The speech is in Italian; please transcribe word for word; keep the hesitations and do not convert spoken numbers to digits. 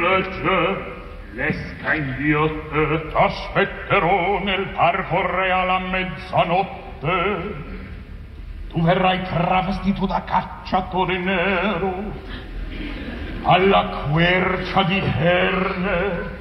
invece l'esca inghiotte t'aspetterò nel parco reale a mezzanotte. Tu verrai travestito da cacciatore nero alla quercia di Herne